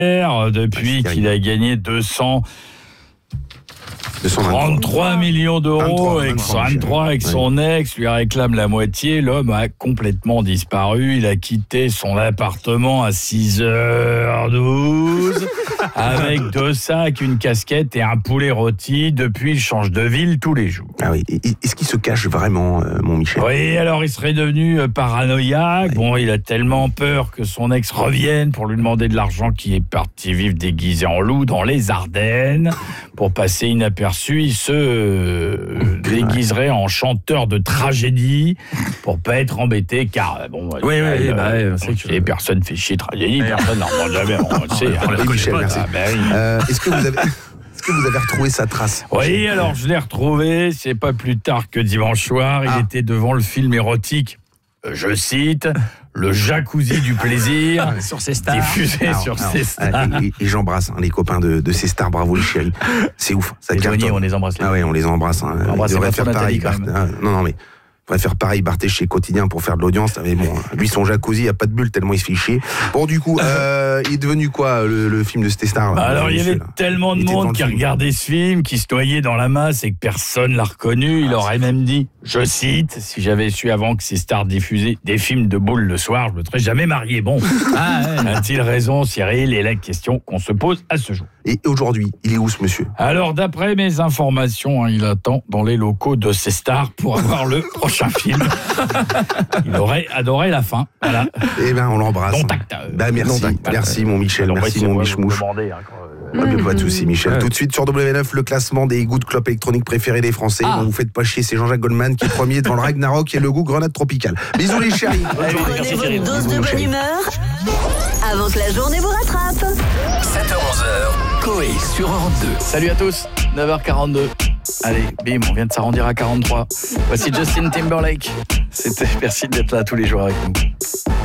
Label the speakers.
Speaker 1: depuis qu'il a gagné 33 millions d'euros avec son ex, lui réclame la moitié. L'homme a complètement disparu. Il a quitté son appartement à 6h12 avec 2 sacs, une casquette et un poulet rôti. Depuis, il change de ville tous les jours.
Speaker 2: Ah oui, est-ce qu'il se cache vraiment, mon Michel ?
Speaker 1: Oui, alors il serait devenu paranoïaque. Bon, il a tellement peur que son ex revienne pour lui demander de l'argent qu'il est parti vivre déguisé en loup dans les Ardennes. Pour passer inaperçu, il se déguiserait en chanteur de tragédie pour pas être embêté, car personne fait chier tragédie, personne n'en entend jamais. On le sait.
Speaker 2: Michel, merci. Est-ce que vous avez retrouvé sa trace ?
Speaker 1: Oui, alors je l'ai retrouvé, c'est pas plus tard que dimanche soir, il était devant le film érotique, je cite, le jacuzzi du plaisir,
Speaker 3: sur ces stars,
Speaker 1: diffusé sur ces stars.
Speaker 2: Et j'embrasse les copains de ces stars, bravo les chéris, c'est ouf. Ça
Speaker 1: on les embrasse.
Speaker 2: Ah ouais, on les embrasse.
Speaker 1: On devrait faire pareil.
Speaker 2: Non, mais on va faire pareil, Barthès chez Quotidien pour faire de l'audience. Mais bon, lui, son jacuzzi, il n'y a pas de bulle tellement il se fait chier. Bon, du coup, il est devenu quoi, le film de ces stars ?
Speaker 1: Alors, il y avait tellement de monde qui regardait ce film, qui se noyait dans la masse et que personne l'a reconnu. Il aurait même dit, je cite, si j'avais su avant que ces stars diffusaient des films de boules le soir, je me serais jamais marié. Bon, a-t-il raison, Cyril ? Et la question qu'on se pose à ce jour.
Speaker 2: Et aujourd'hui, il est où ce monsieur ?
Speaker 1: Alors, d'après mes informations, il attend dans les locaux de ces stars pour avoir le prochain film. Il aurait adoré la fin. Voilà.
Speaker 2: Eh ben, on l'embrasse. Merci mon Michel, merci mon Michmouche. Pas de soucis, Michel. Tout de suite sur W9, le classement des goûts de clopes électroniques préférés des Français. Bon, vous faites pas chier, c'est Jean-Jacques Goldman qui est premier devant le Ragnarok et le goût grenade tropicale. Bisous les chéris.
Speaker 4: Prenez votre dose de bonne humeur avant que la journée vous rattrape.
Speaker 3: 7h-11h, Coé sur Europe 2.
Speaker 1: Salut à tous, 9h42. Allez, bim, on vient de s'arrondir à 43. Voici Justin Timberlake. Merci d'être là tous les jours avec nous.